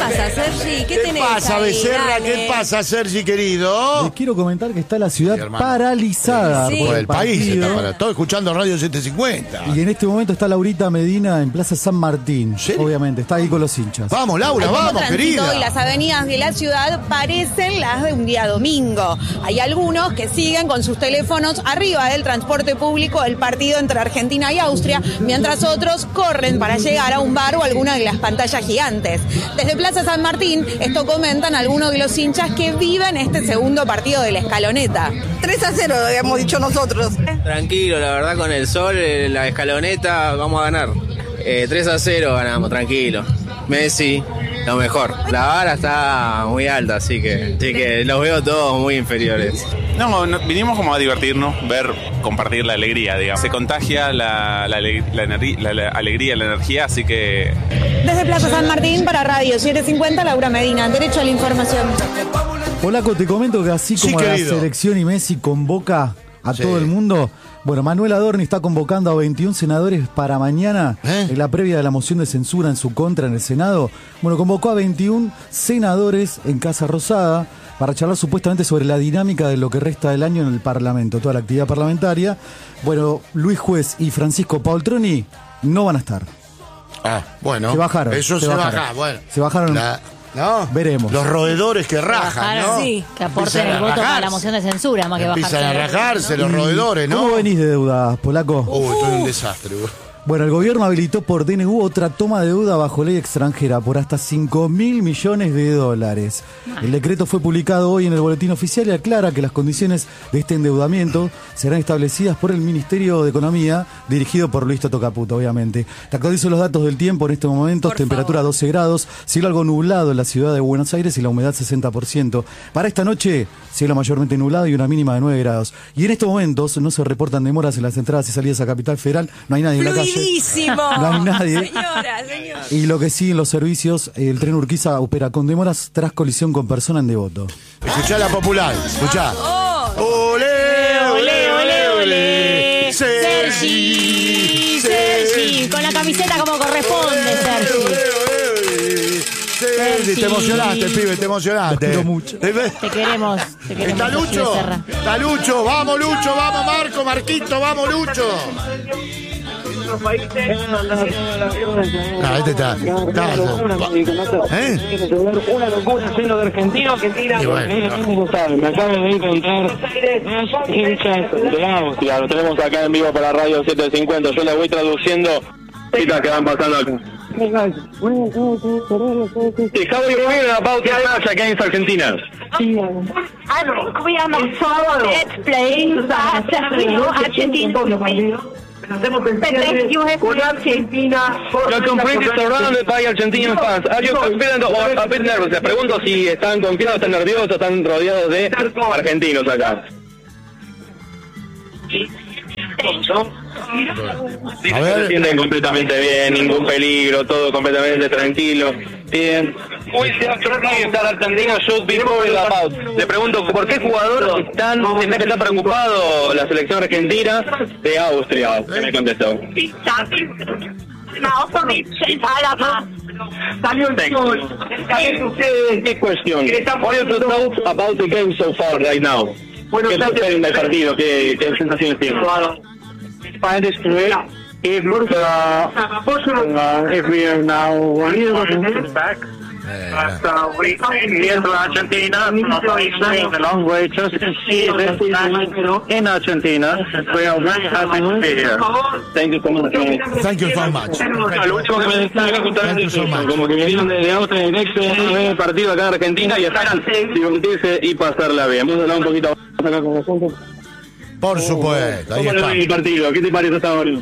pasa, Sergi? ¿Qué tenés pasa, ahí? Becerra? Dale. ¿Qué pasa, Sergi, querido? Les quiero comentar que está la ciudad Sí, hermano. paralizada Sí. por Por el país partido. está para. Estoy escuchando Radio 750. Y en este momento está Laurita Medina en Plaza San Martín. ¿Serio? Obviamente, está ahí con los hinchas. Vamos, Laura, El vamos, tránsito querida. y las avenidas de la ciudad parecen las de un día domingo. Hay algunos que siguen con sus teléfonos arriba del transporte público del partido entre Argentina y Austria, mientras otros corren para llegar a un bar o alguna de las pantallas gigantes. Desde Plaza San Martín, esto comentan algunos de los hinchas que viven este segundo partido de la Escaloneta. 3-0, habíamos dicho nosotros. Tranquilo, la verdad, con el sol, la Escaloneta, vamos a ganar. 3-0 ganamos, tranquilo. Messi, lo mejor. La vara está muy alta, así que los veo todos muy inferiores. No, vinimos como a divertirnos, compartir la alegría, digamos. Se contagia la alegría, la energía, así que... Desde Plaza San Martín para Radio 750, Laura Medina, derecho a la información. Polaco, te comento que así Sí, como la querido. selección y Messi convoca a Sí. todo el mundo, bueno, Manuel Adorni está convocando a 21 senadores para mañana, en la previa de la moción de censura en su contra en el Senado. Bueno, convocó a 21 senadores en Casa Rosada para charlar supuestamente sobre la dinámica de lo que resta del año en el Parlamento, toda la actividad parlamentaria. Bueno, Luis Juez y Francisco Paultroni no van a estar. Ah, bueno. Se bajaron. Eso se baja, bueno. Se bajaron. ¿No? Veremos. Los roedores que rajan, ¿no? Sí, Que aporten Empiezan el a voto para rajarse. la moción de censura, más que bajarse. Empiezan a rajarse los roedores, ¿no? ¿Cómo venís de deudas, Polaco? Estoy un desastre, güey. Bueno, el gobierno habilitó por DNU otra toma de deuda bajo ley extranjera por hasta 5.000 millones de dólares. El decreto fue publicado hoy en el boletín oficial y aclara que las condiciones de este endeudamiento serán establecidas por el Ministerio de Economía, dirigido por Luis Toto Caputo, obviamente. Te actualizo los datos del tiempo en estos momentos. Por Temperatura favor. 12 grados, cielo algo nublado en la ciudad de Buenos Aires y la humedad 60%. Para esta noche, cielo mayormente nublado y una mínima de 9 grados. Y en estos momentos no se reportan demoras en las entradas y salidas a Capital Federal. No hay nadie en la calle. Fluidísimo. No hay nadie. Señora, señor. Y lo que sí en los servicios, el tren Urquiza opera con demoras tras colisión con persona en Devoto. Escuchá la popular, escuchá. Oh. Olé, olé, olé, olé. Sergi, Sergi, con la camiseta como corresponde, Sergi. Sergi, te emocionaste, pibe, te emocionaste. Los quiero mucho. Te queremos, ¿Está Sergi Lucho? Becerra. Está Lucho, vamos Lucho, vamos Marco, Marquito, vamos Lucho. Ah, este está. ¿Eh? Una locura lleno de argentinos que tiran. Y bueno, Me acaban de contar hinchas de Austria. Lo tenemos acá en vivo para Radio 750. Yo la voy traduciendo cositas que van pasando acá. How are you feeling about the match against Argentina? We are not solid playing that Argentina. You're completely surrounded by Argentinian fans. Are you confident or a bit nervous? Les pregunto si están confiados, están nerviosos, están rodeados de argentinos acá. A ver. Se sienten completamente bien, ningún peligro, todo completamente tranquilo. Bien. Le pregunto, ¿por qué jugador está preocupado la selección argentina de Austria? ¿Qué me contestó? Big question. What are your thoughts about the game so far right now? ¿Qué sucede en el partido? ¿Qué sensaciones tiene? If we are now back, we here to Argentina, a long way just to see this in Argentina. We are very happy to be here. Thank you so much. Thank you so much. Lo último que me tengo que contar es eso, como que vinieron de Austria directo a ver el partido acá en Argentina y esperan divertirse y pasarla bien. Vamos a hablar un poquito acá con nosotros. Por supuesto, ahí ¿Cómo le está. ves el partido? ¿Qué te parece hasta ahora?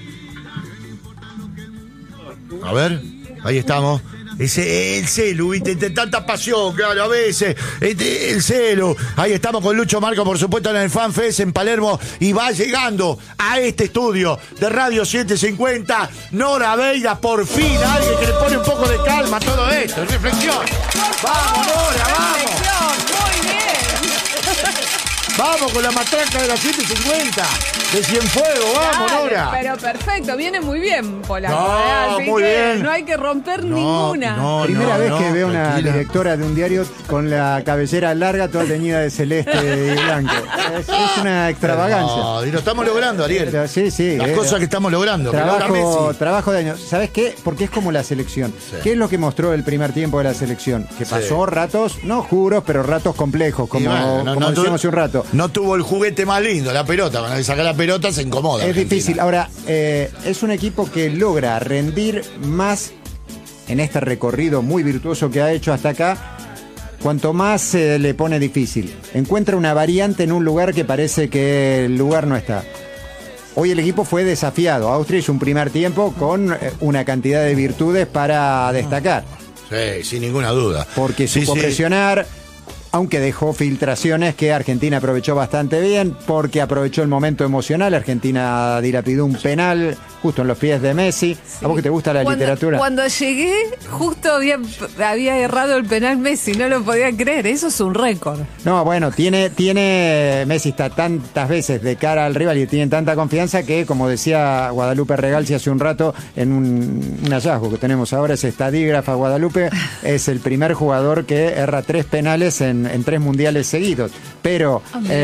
A ver, ahí estamos. Ese, el celu, ¿viste? Tanta pasión, claro, a veces. El celu. Ahí estamos con Lucho Marco, por supuesto, en el FanFest en Palermo. Y va llegando a este estudio de Radio 750. Nora Beira, por fin, alguien que le pone un poco de calma a todo esto. Reflexión. Vamos, Nora, vamos. Muy bien. Vamos con la matraca de las 7:50. De Cienfuegos, vamos, Dale, Nora. pero perfecto, viene muy bien, Polaco. No, así muy que bien. No hay que romper ninguna. Primera vez que veo una tranquila. directora de un diario con la cabellera larga, toda teñida de celeste y blanco. Es una extravagancia. No, y lo estamos logrando, Ariel. Pero sí, sí. Las cosas que estamos logrando. que logra Messi. Trabajo de años. ¿Sabes qué? Porque es como la selección. Sí. ¿Qué es lo que mostró el primer tiempo de la selección? Que pasó ratos, no juros, pero ratos complejos, como, Y bueno, como decíamos hace un rato. No tuvo el juguete más lindo, la pelota. Cuando le saca la pelota se incomoda. Es Argentina. difícil. Ahora, es un equipo que logra rendir más en este recorrido muy virtuoso que ha hecho hasta acá. Cuanto más se le pone difícil. Encuentra una variante en un lugar que parece que el lugar no está. Hoy el equipo fue desafiado. Austria hizo un primer tiempo con una cantidad de virtudes para destacar. Sí, sin ninguna duda. Porque supo presionar, aunque dejó filtraciones que Argentina aprovechó bastante bien, porque aprovechó el momento emocional. Argentina dilapidó un penal justo en los pies de Messi. ¿A vos que te gusta la literatura? Cuando llegué, justo había errado el penal Messi, no lo podía creer. Eso es un récord. No, bueno, tiene Messi está tantas veces de cara al rival y tiene tanta confianza que, como decía Guadalupe Regalci hace un rato, en un hallazgo que tenemos ahora, es estadígrafa Guadalupe, es el primer jugador que erra 3 penales en 3 mundiales seguidos. Pero,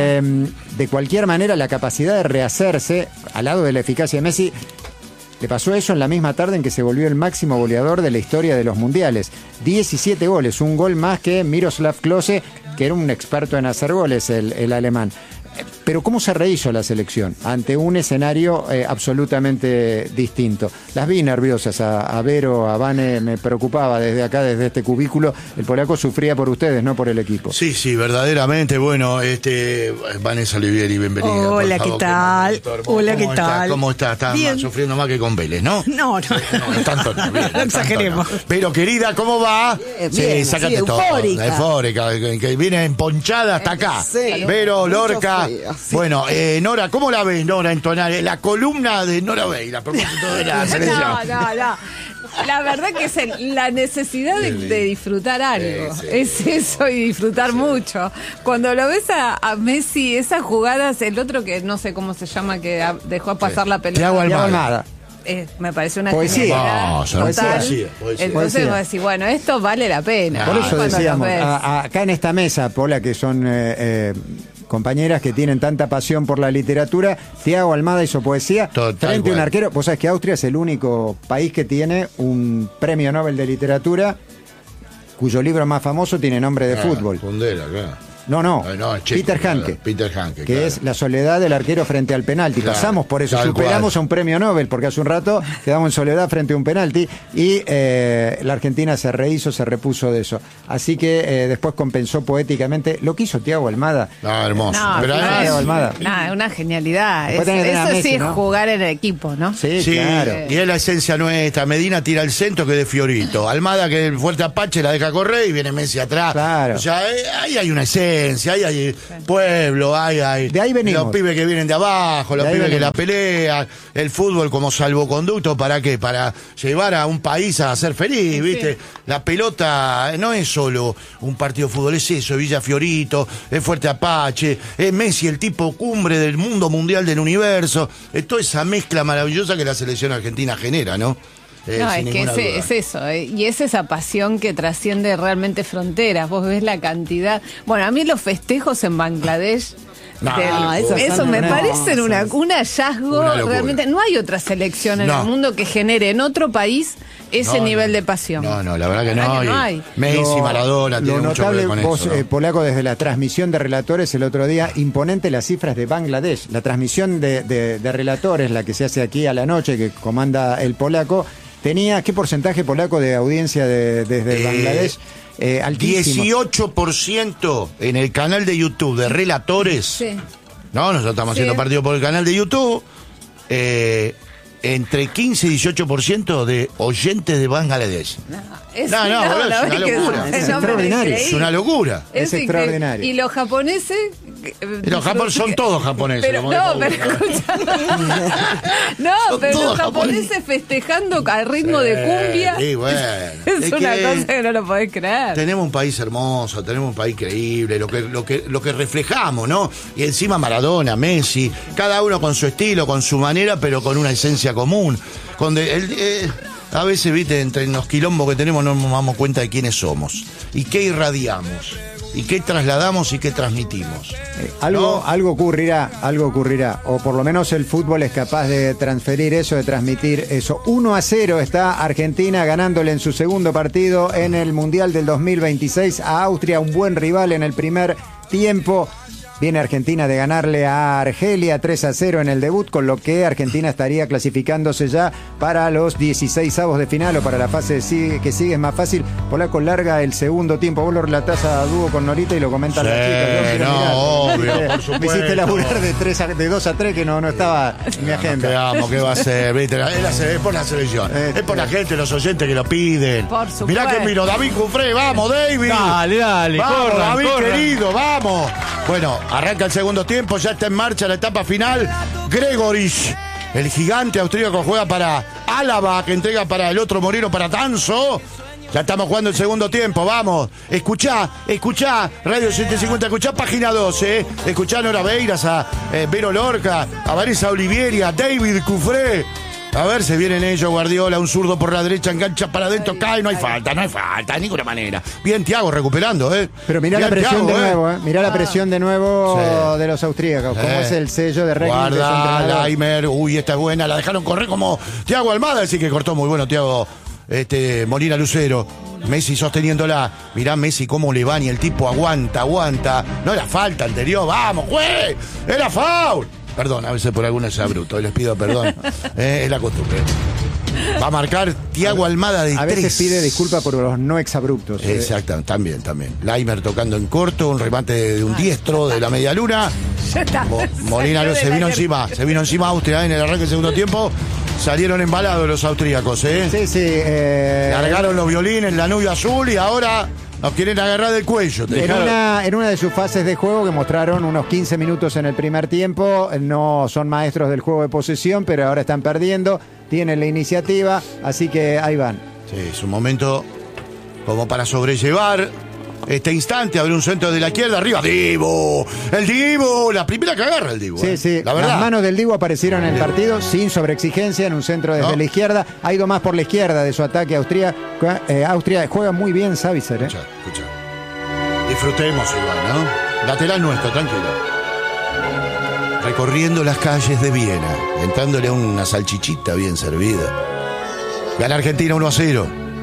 de cualquier manera, la capacidad de rehacerse, al lado de la eficacia de Messi, le pasó eso en la misma tarde en que se volvió el máximo goleador de la historia de los mundiales. 17 goles, un gol más que Miroslav Klose, que era un experto en hacer goles, el alemán. Pero ¿cómo se rehizo la selección ante un escenario absolutamente distinto? Las vi nerviosas, a Vero, a Vane, me preocupaba desde acá, desde este cubículo. El polaco sufría por ustedes, no por el equipo. Sí, sí, verdaderamente. Bueno, Vanessa Olivieri, bienvenida. Hola, por favor, ¿qué tal? Hola, ¿qué tal? ¿Cómo estás? Estás Bien. sufriendo más que con Vélez, ¿no? No, Tanto no, bien, no exageremos. no. Pero, querida, ¿cómo va? Bien, sácate sí, todo. eufórica. Eufórica, que viene emponchada hasta acá. Sí. Vero, Mucho Lorca. frío, sí. Bueno, Nora, ¿cómo la ves, Nora, entonar? La columna de Nora Veira, a propósito de la selección. No. La verdad que es la necesidad de disfrutar algo. Sí. Es eso y disfrutar mucho. Cuando lo ves a Messi, esas jugadas, el otro que no sé cómo se llama, que dejó pasar la pelota. Thiago Almada. Me parece una Poesía. genialidad No, total. poesía. Entonces Poesía. vos decís, bueno, esto vale la pena. Por eso Cuando decíamos, lo ves. acá en esta mesa, Pola, que son compañeras que tienen tanta pasión por la literatura, Thiago Almada hizo poesía frente a un arquero. Vos sabés que Austria es el único país que tiene un premio Nobel de literatura cuyo libro más famoso tiene nombre de fútbol. Pondera, claro. No, es checo, Peter Hanke. Peter Hanke, que claro. es la soledad del arquero frente al penalti. Claro, Pasamos por eso, tal superamos cual. a un premio Nobel, porque hace un rato quedamos en soledad frente a un penalti y la Argentina se rehizo, se repuso de eso. Así que después compensó poéticamente lo que hizo Thiago Almada. Hermoso. No, Pero claro, además, Almada. Nada, una genialidad. Después tenés a Eso Messi, sí es ¿no? jugar en equipo, ¿no? Sí, sí, claro. y es la esencia nuestra. Medina tira el centro que es de Fiorito. Almada que el fuerte Apache la deja correr y viene Messi atrás. Claro. O sea, ahí hay una esencia, ahí hay pueblo, hay de ahí venimos. los pibes que vienen de abajo, los De ahí pibes que venimos. la pelean, el fútbol como salvoconducto, ¿para qué? Para llevar a un país a ser feliz, ¿viste? La pelota no es solo un partido de fútbol, es eso, Villa Fiorito, es Fuerte Apache, es Messi, el tipo cumbre del mundo mundial del universo, es toda esa mezcla maravillosa que la selección argentina genera, ¿no? No, Sin es que ninguna duda. es eso, y es esa pasión que trasciende realmente fronteras. Vos ves la cantidad. Bueno, a mí los festejos en Bangladesh. Eso me parece un hallazgo. Una locura. Realmente no hay otra selección en el mundo que genere en otro país ese nivel de pasión. No, la verdad que no. no hay. Messi, Maradona, Lo tiene mucho que notable, ver con vos, eso, ¿no? Polaco, desde la transmisión de relatores el otro día, imponente las cifras de Bangladesh. La transmisión de relatores, la que se hace aquí a la noche, que comanda el polaco, tenía, ¿qué porcentaje polaco de audiencia desde Bangladesh? Altísimo. 18% en el canal de YouTube de relatores. Sí. No, nosotros estamos haciendo partido por el canal de YouTube. Entre 15 y 18% de oyentes de Bangladesh. Es boludo, es una locura. Es extraordinario. Es una locura. Es increíble. extraordinario. Y los japoneses, Pero Japón son todos japoneses. Pero, no, pero escucha. No, pero los japoneses festejando al ritmo de cumbia. Sí, bueno. Es una cosa que no lo podés creer. Tenemos un país hermoso, tenemos un país increíble, lo que reflejamos, ¿no? Y encima Maradona, Messi, cada uno con su estilo, con su manera, pero con una esencia común. A veces, viste, entre los quilombos que tenemos no nos damos cuenta de quiénes somos y qué irradiamos y qué trasladamos y qué transmitimos. Algo ocurrirá, o por lo menos el fútbol es capaz de transferir eso, de transmitir eso. 1-0 está Argentina ganándole en su segundo partido en el Mundial del 2026 a Austria, un buen rival en el primer tiempo. Viene Argentina de ganarle a Argelia 3-0 en el debut, con lo que Argentina estaría clasificándose ya para los 16avos de final o para la fase que sigue. Es más fácil. Polaco larga el segundo tiempo. Vos lo relatás a dúo con Norita y lo comentan las chicas. Obvio, por supuesto. Me hiciste laburar de 2-3 que no estaba en mi agenda. Te amo, ¿qué va a ser? ¿Viste? Es por la selección. Es por la gente, los oyentes que lo piden. Por supuesto. Mirá que vino David Cufré. Vamos, David. Dale. Vamos, corran, David, corran. querido, vamos. Bueno, arranca el segundo tiempo, ya está en marcha la etapa final. Gregorich, el gigante austríaco, juega para Álava, que entrega para el otro Moreno, para Tanzo. Ya estamos jugando el segundo tiempo, vamos. Escuchá, Radio 750, escuchá página 12, escuchá a Nora Beiras, a Vero Lorca, a Vanessa Olivieri, a David Cufré. A ver, se vienen ellos, Guardiola, un zurdo por la derecha, engancha para adentro, cae, no hay falta, de ninguna manera. Bien, Thiago recuperando, Pero mirá bien, la presión Thiago, de nuevo, Mirá la presión de nuevo Sí. de los austríacos, como es el sello de régimen de su Guarda, entrenador. Laimer, uy, esta es buena, la dejaron correr como Thiago Almada, así que cortó muy bueno Thiago Molina Lucero. Messi sosteniéndola, mirá Messi cómo le van y el tipo aguanta, no era falta anterior, vamos, güey, era foul. Perdón, a veces por algunos es bruto, les pido perdón. Es la costumbre. Va a marcar Thiago Almada de 3. A veces pide disculpas por los no exabruptos. Exacto, también. Laimer tocando en corto, un remate de un diestro de la media luna. Ya está. Molina se vino encima Austria en el arranque del segundo tiempo. Salieron embalados los austríacos, Sí. Largaron los violines, la nube azul y ahora nos quieren agarrar del cuello. En una de sus fases de juego, que mostraron unos 15 minutos en el primer tiempo, no son maestros del juego de posesión, pero ahora están perdiendo, tienen la iniciativa, así que ahí van. Sí, es un momento como para sobrellevar este instante. Abre un centro de la izquierda, arriba Dibu, el Dibu, la primera que agarra el Dibu. Sí, la verdad. Las manos del Dibu aparecieron en el partido sin sobreexigencia, en un centro desde la izquierda. Ha ido más por la izquierda de su ataque a Austria. Austria juega muy bien Savitzer. Escucha. Disfrutemos igual, ¿no? Lateral nuestro, tranquilo. Recorriendo las calles de Viena, entrándole una salchichita bien servida. Gana Argentina 1-0.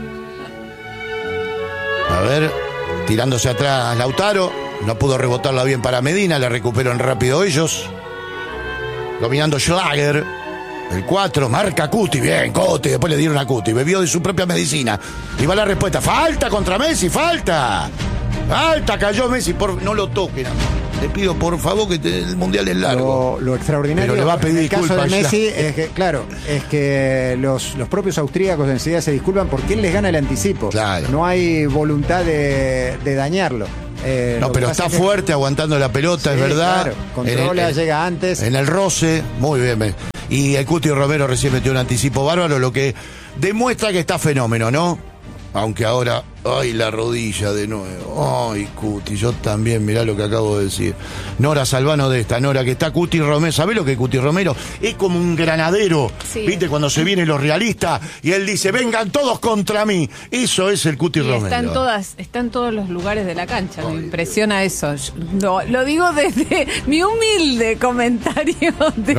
A ver, tirándose atrás Lautaro, no pudo rebotarla bien para Medina, la recuperan rápido ellos. Dominando Schlager, el 4, marca Cuti, bien, Cuti, después le dieron a Cuti, bebió de su propia medicina. Y va la respuesta, falta contra Messi, falta, cayó Messi, no lo toquen. Le pido por favor que el mundial es largo. Lo extraordinario pero le va a pedir en el caso de disculpas Messi es que los propios austríacos enseguida se disculpan porque él les gana el anticipo. Claro. No hay voluntad de dañarlo. No, pero está fuerte aguantando la pelota, sí, es verdad. Claro. Controla, llega antes. En el roce, muy bien. Y el Cuti Romero recién metió un anticipo bárbaro, lo que demuestra que está fenómeno, ¿no? Aunque ahora, ay, la rodilla de nuevo. Ay, Cuti, yo también, mirá lo que acabo de decir. Nora Salvano de esta, Nora, que está Cuti Romero. ¿Sabés lo que es Cuti Romero? Es como un granadero. Sí. ¿Viste? Cuando se vienen los realistas y él dice, vengan todos contra mí. Eso es el Cuti Romero. Está en todos los lugares de la cancha. Me impresiona eso. Lo digo desde mi humilde comentario.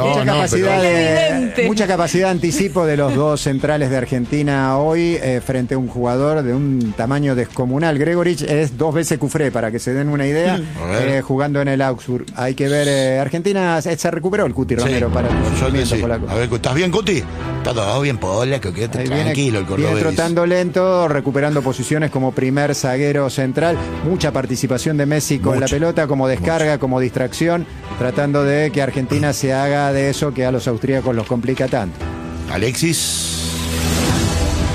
Mucha capacidad de anticipo de los dos centrales de Argentina hoy frente a un jugador de un tamaño descomunal. Gregorich es 2 veces Cufré, para que se den una idea, jugando en el Augsburg. Hay que ver, Argentina se recuperó el Cuti Romero para el movimiento polaco. A ver, ¿estás bien, Cuti? Está todo bien, polaco, quédate tranquilo, el cordobés. Viene trotando lento, recuperando posiciones como primer zaguero central. Mucha participación de Messi con la pelota, como descarga, como distracción, tratando de que Argentina se haga de eso que a los austríacos los complica tanto. Alexis,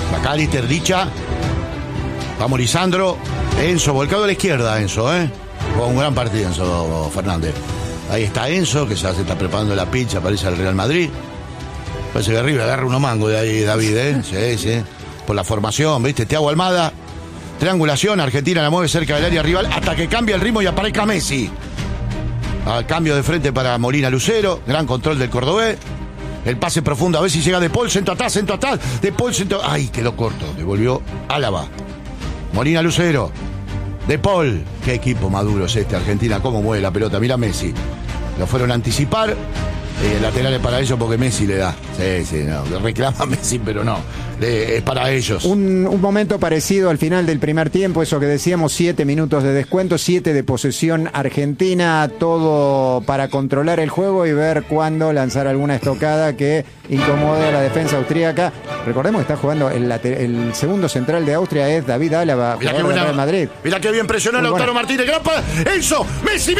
McAllister, Dicha, vamos Lisandro, Enzo, volcado a la izquierda, Enzo, Fue un gran partido Enzo Fernández. Ahí está Enzo, que ya se está preparando la pincha para irse al Real Madrid. Parece que River agarra unos mangos de ahí, David, ¿eh? Sí. Por la formación, ¿viste? Thiago Almada. Triangulación, Argentina la mueve cerca del área rival hasta que cambia el ritmo y aparezca Messi. Al cambio de frente para Molina Lucero. Gran control del cordobés. El pase profundo, a ver si llega De Paul, centro atrás. De Paul, centro. ¡Ay, quedó corto! Devolvió Álava. Molina Lucero. De Paul. Qué equipo maduro es este, Argentina. Cómo mueve la pelota. Mira Messi. Lo fueron a anticipar. Laterales para ellos porque Messi le da. Sí, no. Reclama Messi, pero no. Es para ellos. Un momento parecido al final del primer tiempo, eso que decíamos, 7 minutos de descuento, 7 de posesión argentina, todo para controlar el juego y ver cuándo lanzar alguna estocada que incomode a la defensa austríaca. Recordemos que está jugando el segundo central de Austria es David Álava, jugador del Real Madrid. Mira que bien presionó Lautaro Martínez, gran Enzo, Messi.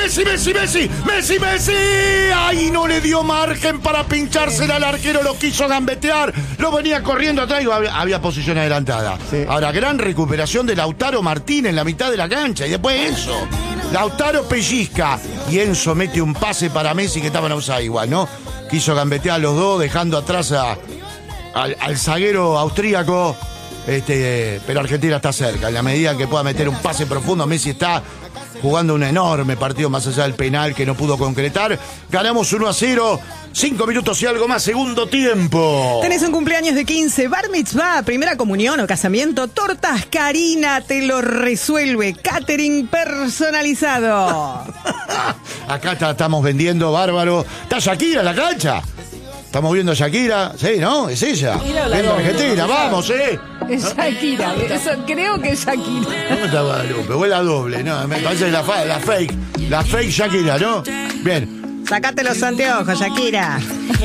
¡Ay, no le dio margen para pinchársela al arquero! Lo quiso gambetear, lo venía corriendo atrás y había posición adelantada. Sí. Ahora, gran recuperación de Lautaro Martínez en la mitad de la cancha. Y después Enzo. Lautaro pellizca. Y Enzo mete un pase para Messi que estaba en offside igual, ¿no? Quiso gambetear a los dos, dejando atrás al zaguero austríaco. Pero Argentina está cerca. En la medida en que pueda meter un pase profundo, Messi está jugando un enorme partido más allá del penal que no pudo concretar. Ganamos 1-0. 5 minutos y algo más, segundo tiempo. Tenés un cumpleaños de 15, bar mitzvah, primera comunión o casamiento, Tortas Karina te lo resuelve, catering personalizado. Acá estamos vendiendo, bárbaro. Está Shakira en la cancha. Estamos viendo a Shakira, sí, ¿no? Es ella. Es la Argentina, vamos, Es Shakira, creo que es Shakira. ¿Cómo está Guadalupe? O es la doble, ¿no? Me parece la fake. La fake Shakira, ¿no? Bien. Sacate los anteojos, Shakira.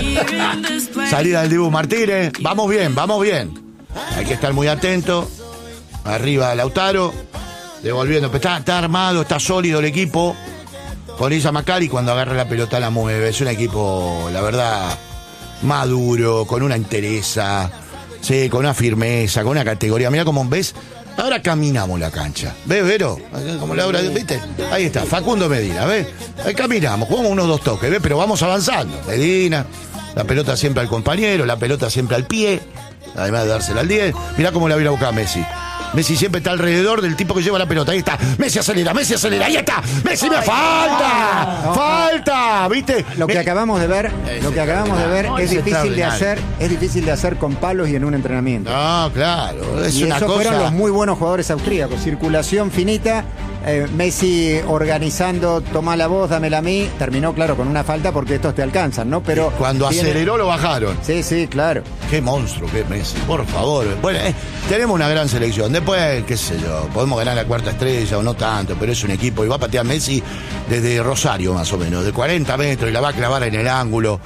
Salida del Dibu Martínez. Vamos bien. Hay que estar muy atento. Arriba Lautaro. Devolviendo. Está armado, está sólido el equipo. Con Isa Macari cuando agarra la pelota la mueve. Es un equipo, la verdad, maduro, con una entereza, sí, con una firmeza, con una categoría. Mira cómo ves. Ahora caminamos la cancha. ¿Ves, Vero? Como la hora, ¿viste? Ahí está, Facundo Medina, ¿ves? Ahí caminamos, jugamos unos 2 toques, ¿ves? Pero vamos avanzando. Medina, la pelota siempre al compañero, la pelota siempre al pie, además de dársela al 10. Mirá cómo la viene a buscar Messi. Messi siempre está alrededor del tipo que lleva la pelota. Ahí está. Messi acelera. Ahí está. Messi me falta. Falta. ¿Viste? Lo que acabamos de ver es difícil de hacer con palos y en un entrenamiento. No, claro. Es una cosa. Fueron los muy buenos jugadores austríacos. Circulación finita. Messi organizando, toma la voz, dámela a mí. Terminó, claro, con una falta porque estos te alcanzan, ¿no? Pero cuando aceleró lo bajaron. Sí, claro. Qué monstruo que es Messi, por favor. Bueno, tenemos una gran selección. Después, qué sé yo, podemos ganar la 4ª estrella o no tanto, pero es un equipo y va a patear Messi desde Rosario más o menos, de 40 metros y la va a clavar en el ángulo.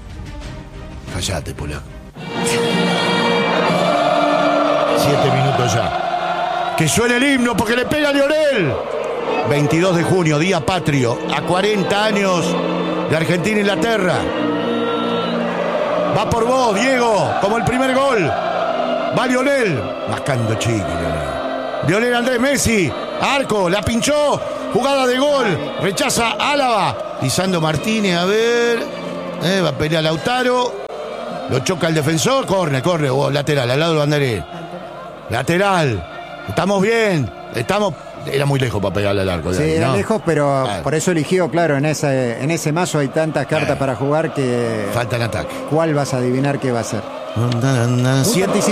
Callate, polaco. 7 minutos ya. Que suene el himno porque le pega a Lionel. 22 de junio, día patrio, a 40 años de Argentina-Inglaterra. Va por vos, Diego, como el primer gol. Va Lionel, mascando chiqui, Lionel Andrés Messi, arco, la pinchó, jugada de gol, rechaza Álava. Lisandro Martínez, a ver, va a pelear Lautaro, lo choca el defensor, corre, lateral, al lado de Banderé. Lateral. Estamos bien, era muy lejos para pegarle al arco. Sí, era lejos, pero por eso eligió, claro, en ese mazo hay tantas cartas para jugar que... Falta el ataque. ¿Cuál vas a adivinar qué va a ser?